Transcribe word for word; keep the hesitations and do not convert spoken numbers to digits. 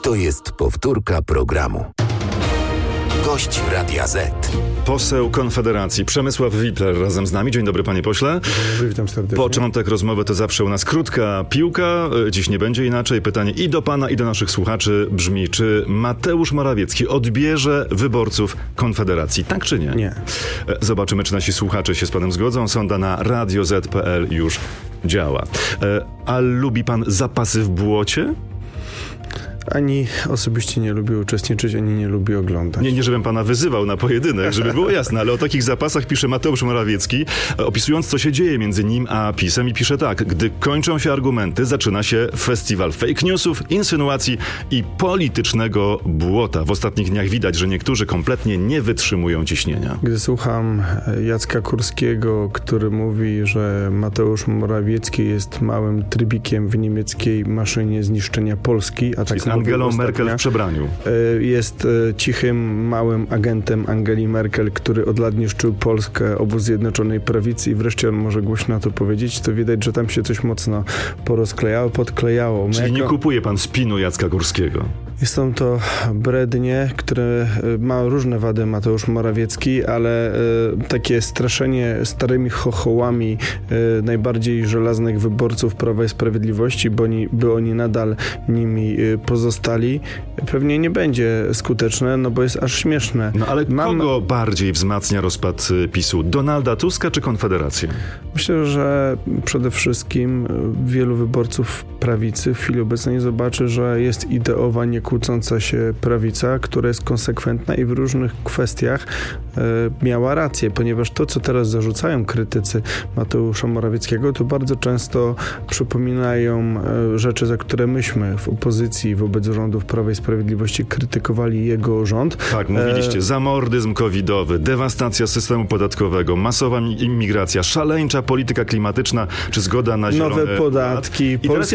To jest powtórka programu. Gość Radia Z. Poseł Konfederacji Przemysław Wipler razem z nami. Dzień dobry, panie pośle. Dobry, witam serdecznie. Początek rozmowy to zawsze u nas krótka piłka. Dziś nie będzie inaczej. Pytanie i do pana, i do naszych słuchaczy brzmi, czy Mateusz Morawiecki odbierze wyborców Konfederacji? Tak czy nie? Nie. Zobaczymy, czy nasi słuchacze się z panem zgodzą. Sonda na radio zet kropka pe el już działa. A lubi pan zapasy w błocie? Ani osobiście nie lubię uczestniczyć, ani nie lubię oglądać. Nie, nie żebym pana wyzywał na pojedynek, żeby było jasne, ale o takich zapasach pisze Mateusz Morawiecki, opisując, co się dzieje między nim a PiS-em, i pisze tak: gdy kończą się argumenty, zaczyna się festiwal fake newsów, insynuacji i politycznego błota. W ostatnich dniach widać, że niektórzy kompletnie nie wytrzymują ciśnienia. Gdy słucham Jacka Kurskiego, który mówi, że Mateusz Morawiecki jest małym trybikiem w niemieckiej maszynie zniszczenia Polski, a tak z Angelą Merkel w przebraniu. Jest cichym, małym agentem Angeli Merkel, który od lat niszczył Polskę, obóz Zjednoczonej Prawicy, i wreszcie on może głośno to powiedzieć, to widać, że tam się coś mocno porozklejało, podklejało. Czyli jako... nie kupuje pan spinu Jacka Kurskiego? Są to brednie, które ma różne wady Mateusz Morawiecki, ale e, takie straszenie starymi chochołami e, najbardziej żelaznych wyborców Prawa i Sprawiedliwości, bo oni, by oni nadal nimi e, pozostali, pewnie nie będzie skuteczne, no bo jest aż śmieszne. No ale Mam... kogo bardziej wzmacnia rozpad PiS-u? Donalda Tuska czy Konfederację? Myślę, że przede wszystkim wielu wyborców prawicy w chwili obecnej zobaczy, że jest ideowa, niekłócąca się prawica, która jest konsekwentna i w różnych kwestiach e, miała rację, ponieważ to, co teraz zarzucają krytycy Mateusza Morawieckiego, to bardzo często przypominają e, rzeczy, za które myśmy w opozycji wobec rządów Prawa i Sprawiedliwości krytykowali jego rząd. Tak, mówiliście, e... zamordyzm covidowy, dewastacja systemu podatkowego, masowa imigracja, szaleńcza polityka klimatyczna, czy zgoda na zielone... Nowe podatki. I teraz